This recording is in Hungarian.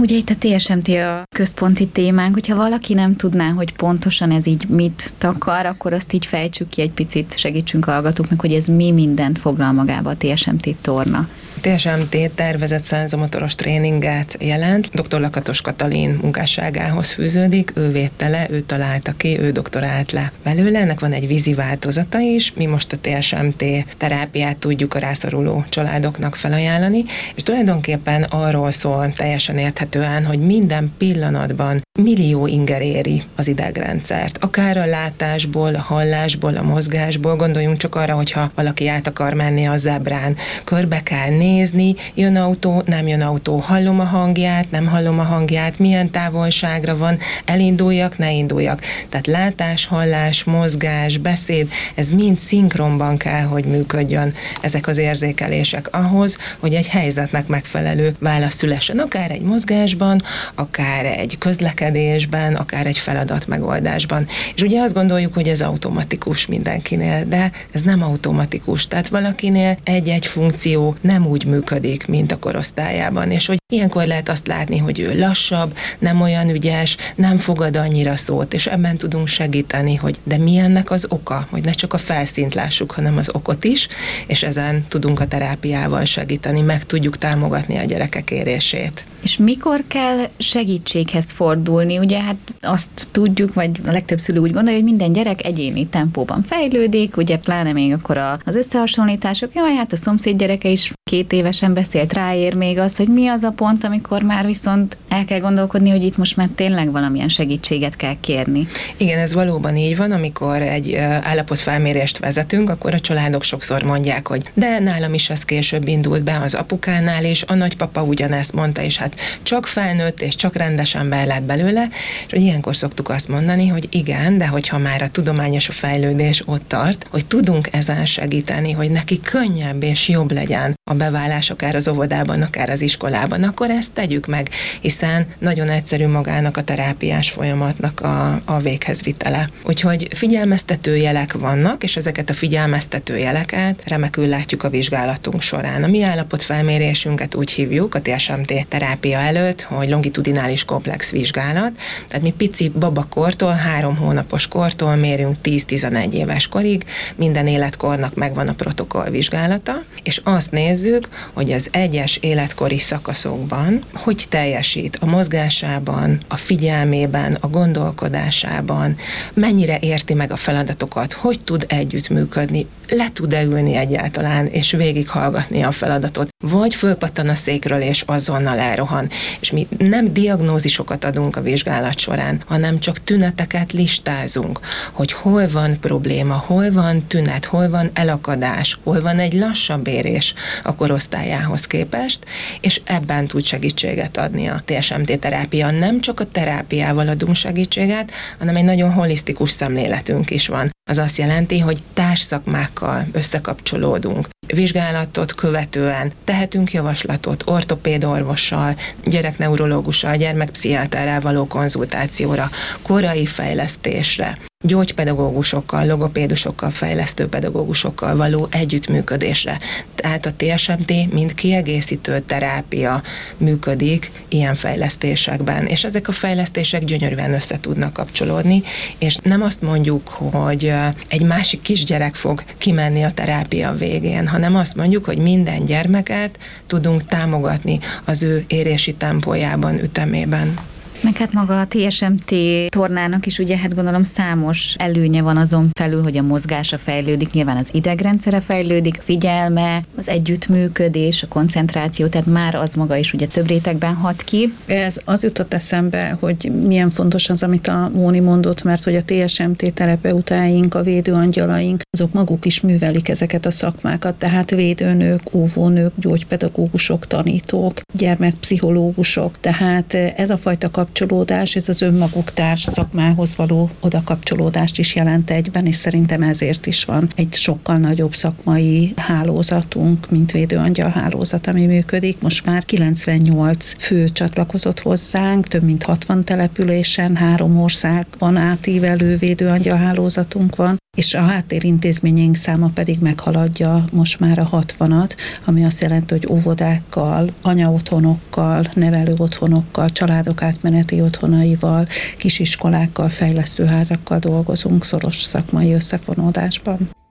Ugye itt a TSMT a központi témánk, hogyha valaki nem tudná, hogy pontosan ez így mit takar, akkor azt így fejtsük ki egy picit, segítsünk hallgatóknak, hogy ez mi mindent foglal magába a TSMT torna. TSMT tervezett szenzomotoros tréninget jelent. Dr. Lakatos Katalin munkásságához fűződik, ő védte le, ő találta ki, ő doktorált le belőle. Ennek van egy vízi változata is. Mi most a TSMT terápiát tudjuk a rászoruló családoknak felajánlani, és tulajdonképpen arról szól teljesen érthetően, hogy minden pillanatban millió inger éri az idegrendszert. Akár a látásból, a hallásból, a mozgásból, gondoljunk csak arra, hogyha valaki át akar menni a zebrán, körbe kell nézni, jön autó, nem jön autó, hallom a hangját, nem hallom a hangját, milyen távolságra van, elinduljak, ne induljak. Tehát látás, hallás, mozgás, beszéd, ez mind szinkronban kell, hogy működjön ezek az érzékelések ahhoz, hogy egy helyzetnek megfelelő válasz szülessen, akár egy mozgásban, akár egy közlekedésben, akár egy feladat megoldásban. És ugye azt gondoljuk, hogy ez automatikus mindenkinél, de ez nem automatikus. Tehát valakinél egy-egy funkció nem úgy működik, mint a korosztályában, és hogy ilyenkor lehet azt látni, hogy ő lassabb, nem olyan ügyes, nem fogad annyira szót, és ebben tudunk segíteni, hogy de mi ennek az oka, hogy ne csak a felszínt lássuk, hanem az okot is, és ezen tudunk a terápiával segíteni, meg tudjuk támogatni a gyerekek érését. És mikor kell segítséghez fordulni? Ugye hát azt tudjuk, vagy a legtöbb szülő úgy gondolja, hogy minden gyerek egyéni tempóban fejlődik, ugye pláne még akkor az összehasonlítások, jaj, hát a szomszéd gyereke is 2 évesen beszélt, ráér még az, hogy mi az a pont, amikor már viszont el kell gondolkodni, hogy itt most már tényleg valamilyen segítséget kell kérni. Igen, ez valóban így van, amikor egy állapotfelmérést vezetünk, akkor a családok sokszor mondják, hogy de nálam is ez később indult be, az apukánál is, a nagypapa ugyanezt mondta, és hát csak felnőtt, és csak rendes ember lett belőle, és hogy ilyenkor szoktuk azt mondani, hogy igen, de hogyha már a tudományos a fejlődés ott tart, hogy tudunk ezen segíteni, hogy neki könnyebb és jobb legyen a beválás akár az óvodában, akár az iskolában, akkor ezt tegyük meg, hiszen nagyon egyszerű magának a terápiás folyamatnak a véghezvitele. Úgyhogy figyelmeztető jelek vannak, és ezeket a figyelmeztető jeleket remekül látjuk a vizsgálatunk során. A mi állapotfelmérésünket úgy hívjuk, a TSMT terápia előtt, hogy longitudinális komplex vizsgálat, tehát mi pici babakortól, 3 hónapos kortól mérünk 10-11 éves korig, minden életkornak megvan a protokoll vizsgálata, és azt nézzük, hogy az egyes életkori szakaszokban hogy teljesít a mozgásában, a figyelmében, a gondolkodásában, mennyire érti meg a feladatokat, hogy tud együttműködni, le tud-e ülni egyáltalán, és végighallgatni a feladatot, vagy fölpattan a székről, és azonnal elrohan. És mi nem diagnózisokat adunk a vizsgálat során, hanem csak tüneteket listázunk, hogy hol van probléma, hol van tünet, hol van elakadás, hol van egy lassabb érés a korosztályához képest, és ebben tud segítséget adni a TSMT terápia. Nem csak a terápiával adunk segítséget, hanem egy nagyon holisztikus szemléletünk is van. Az azt jelenti, hogy társszakmákkal összekapcsolódunk. Vizsgálatot követően tehetünk javaslatot ortopédorvossal, gyerekneurológussal, gyermekpszichiáterrel való konzultációra, korai fejlesztésre, gyógypedagógusokkal, logopédusokkal, fejlesztő pedagógusokkal való együttműködésre. Tehát a TSMT mint kiegészítő terápia működik ilyen fejlesztésekben, és ezek a fejlesztések gyönyörűen össze tudnak kapcsolódni, és nem azt mondjuk, hogy egy másik kisgyerek fog kimenni a terápia végén, hanem azt mondjuk, hogy minden gyermeket tudunk támogatni az ő érési tempójában, ütemében. Meg hát maga a TSMT tornának is ugye hát gondolom számos előnye van azon felül, hogy a mozgása fejlődik, nyilván az idegrendszere fejlődik, a figyelme, az együttműködés, a koncentráció, tehát már az maga is ugye több rétegben hat ki. Ez az jutott eszembe, hogy milyen fontos az, amit a Móni mondott, mert hogy a TSMT terapeutáink, a védőangyalaink, azok maguk is művelik ezeket a szakmákat, tehát védőnők, óvónők, gyógypedagógusok, tanítók, gyermekpszichológusok, tehát ez a fajta kapcsolódás, ez az önmaguk társ szakmához való odakapcsolódást is jelent egyben, és szerintem ezért is van egy sokkal nagyobb szakmai hálózatunk, mint védőangyal hálózat, ami működik. Most már 98 fő csatlakozott hozzánk, több mint 60 településen, 3 országban átívelő védőangyal hálózatunk van, és a háttérintézményeink száma pedig meghaladja most már a 60-at, ami azt jelenti, hogy óvodákkal, anyaotthonokkal, nevelőotthonokkal, családok átmeneti otthonaival, kisiskolákkal, fejlesztőházakkal dolgozunk szoros szakmai összefonódásban.